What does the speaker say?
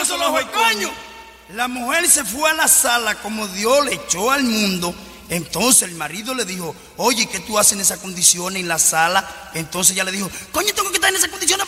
no se lo dejó el coño. La mujer se fue a la sala como Dios le echó al mundo. Entonces el marido le dijo: oye, ¿qué tú haces en esas condiciones en la sala? Entonces ella le dijo: coño, tengo que estar en esas condiciones